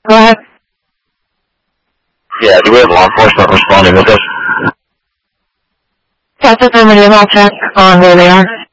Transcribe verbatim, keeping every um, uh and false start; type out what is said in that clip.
Go ahead. Yeah, do we have law enforcement responding with us? That's affirmative. I'll check on where they are.